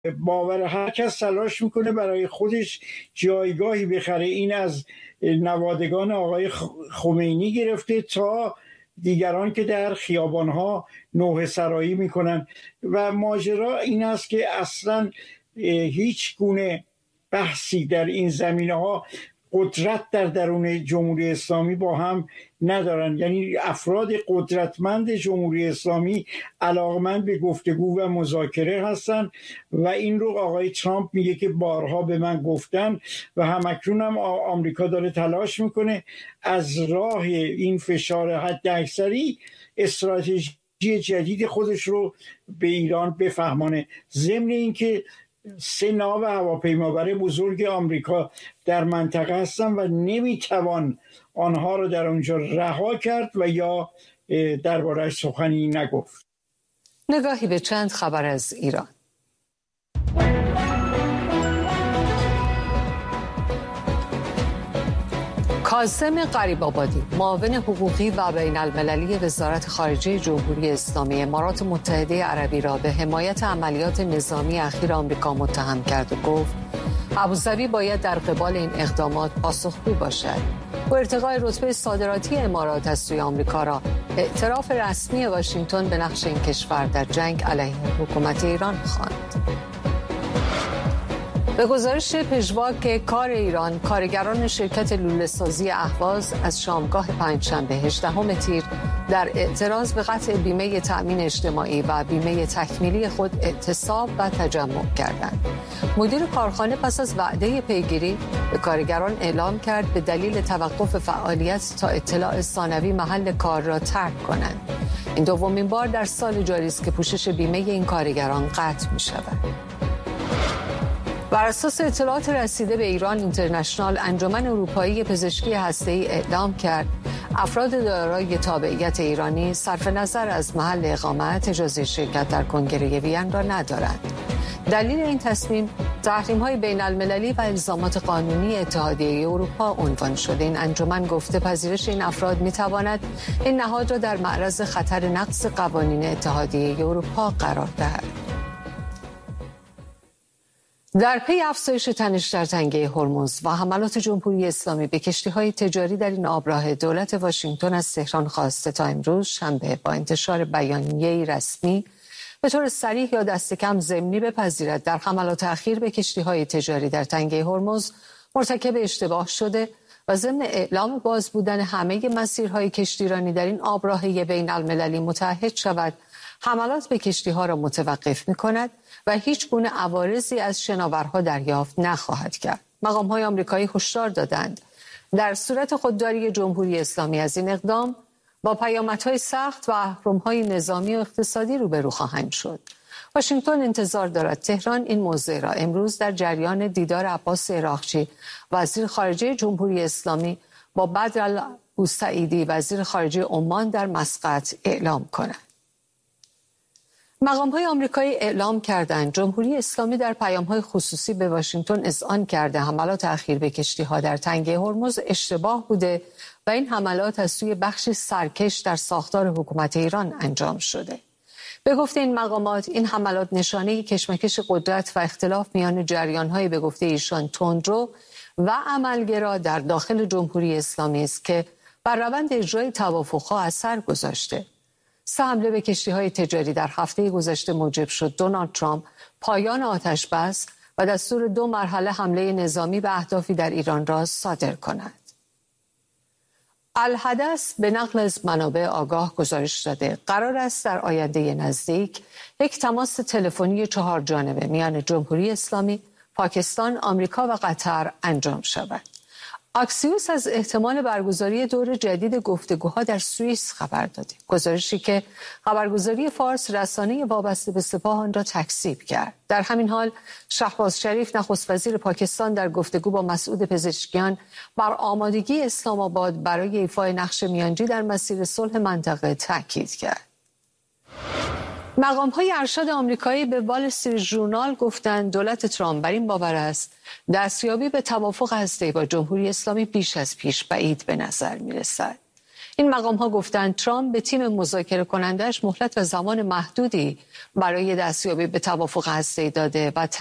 باور هر کس تلاش میکنه برای خودش جایگاهی بخره. این از نوادگان آقای خمینی گرفته تا دیگران که در خیابانها نوحه سرایی میکنن. و ماجرا این است که اصلا هیچ گونه بحثی در این زمینه‌ها قدرت در درون جمهوری اسلامی با هم ندارن. یعنی افراد قدرتمند جمهوری اسلامی علاقمند به گفتگو و مذاکره هستن و این رو آقای ترامپ میگه که بارها به من گفتن و همکنون هم آمریکا داره تلاش میکنه از راه این فشار حداکثری استراتژی جدید خودش رو به ایران بفهمانه. ضمن اینکه 3 ناو هواپیمابر بزرگ آمریکا در منطقه هستن و نمیتوان آنها رو در اونجا رها کرد و یا درباره‌اش سخنی نگفت. نگاهی به چند خبر از ایران. کاظم غریب‌آبادی، معاون حقوقی و بین المللی وزارت خارجه جمهوری اسلامی امارات متحده عربی را به حمایت عملیات نظامی اخیر آمریکا متهم کرد و گفت ابوظبی باید در قبال این اقدامات پاسخگو باشد. با ارتقای رتبه صادراتی امارات از سوی آمریکا را اعتراف رسمی واشنگتن به نقش این کشور در جنگ علیه حکومت ایران خواند. به گزارش پژواک کار ایران، کارگران شرکت لوله‌سازی اهواز از شامگاه پنجشنبه 18 تیر در اعتراض به قطع بیمه تأمین اجتماعی و بیمه تکمیلی خود اعتصاب و تجمع کردند. مدیر کارخانه پس از وعده پیگیری به کارگران اعلام کرد به دلیل توقف فعالیت تا اطلاع ثانوی محل کار را ترک کنند. این دومین بار در سال جاری است که پوشش بیمه این کارگران قطع می‌شود. بر اساس اطلاعات رسیده به ایران اینترنشنال، انجمن اروپایی پزشکی هسته‌ای اعلام کرد افراد دارای تابعیت ایرانی صرف نظر از محل اقامت اجازه شرکت در کنگره وین را ندارند. دلیل این تصمیم تحریم‌های بین‌المللی و الزامات قانونی اتحادیه اروپا عنوان شده. این انجمن گفته پذیرش این افراد می‌تواند این نهاد را در معرض خطر نقض قوانین اتحادیه اروپا قرار دهد. در پی افزایش تنش در تنگه هرمز و حملات جمهوری اسلامی به کشتی‌های تجاری در این آبراه، دولت واشنگتن از تهران خواسته تا امروز شنبه با انتشار بیانیه‌ای رسمی به طور صریح یا دست کم ضمنی بپذیرد در حملات اخیر به کشتی‌های تجاری در تنگه هرمز مرتکب اشتباه شده و ضمن اعلام باز بودن همه مسیرهای کشتیرانی در این آبراه بین‌المللی متعهد شود حملات به کشتی‌ها را متوقف می‌کند و هیچ گونه عوارضی از شناورها دریافت نخواهد کرد. مقام‌های آمریکایی هشدار دادند در صورت خودداری جمهوری اسلامی از این اقدام با پیامدهای سخت و اهرم‌های نظامی و اقتصادی روبرو خواهند شد. واشنگتن انتظار دارد تهران این موضوع را امروز در جریان دیدار عباس عراقچی وزیر خارجه جمهوری اسلامی با بدر البوسعیدی وزیر خارجه عمان در مسقط اعلام کند. مقام‌های آمریکایی اعلام کردند جمهوری اسلامی در پیام‌های خصوصی به واشنگتن اذعان کرده حملات اخیر به کشتی‌ها در تنگه هرمز اشتباه بوده و این حملات از سوی بخشی سرکش در ساختار حکومت ایران انجام شده. به گفته این مقامات این حملات نشانه کشمکش قدرت و اختلاف میان جریان‌های به گفته ایشان تندرو و عملگرا در داخل جمهوری اسلامی است که بر روند اجرای توافق‌ها اثر گذاشته. 3 حمله به کشتی‌های تجاری در هفته گذشته موجب شد دونالد ترامپ پایان آتش‌بس و دستور 2 مرحله حمله نظامی به اهدافی در ایران را صادر کند. الحدث به نقل از منابع آگاه گزارش داده قرار است در آینده نزدیک یک تماس تلفنی 4 جانبه میان جمهوری اسلامی، پاکستان، آمریکا و قطر انجام شود. اکسیوس از احتمال برگزاری دور جدید گفتگوها در سوئیس خبر داده. گزارشی که خبرگزاری فارس رسانه وابسته به سپاه آن را تکذیب کرد. در همین حال شهباز شریف نخست وزیر پاکستان در گفتگو با مسعود پزشکیان بر آمادگی اسلام آباد برای ایفای نقش میانجی در مسیر صلح منطقه تاکید کرد. مقام‌های ارشد آمریکایی به وال استریت ژورنال گفتند دولت ترامپ بر این باور است دستیابی به توافق هسته‌ای با جمهوری اسلامی بیش از پیش بعید به نظر می‌رسد. این مقام ها گفتند ترامپ به تیم مذاکره کنندش مهلت و زمان محدودی برای دستیابی به توافق هسته‌ای داده و